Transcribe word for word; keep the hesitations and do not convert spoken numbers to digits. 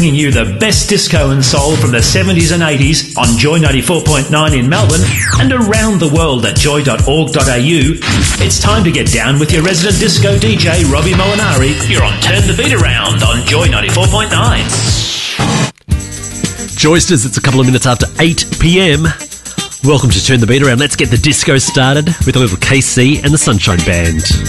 Bringing you the best disco and soul from the seventies and eighties on Joy ninety-four point nine in Melbourne and around the world at joy dot org dot a u. It's time to get down with your resident disco D J, Robbie Molinari. You're on Turn the Beat Around on Joy ninety-four point nine. Joysters, it's a couple of minutes after eight p.m. Welcome to Turn the Beat Around. Let's get the disco started with a little K C and the Sunshine Band.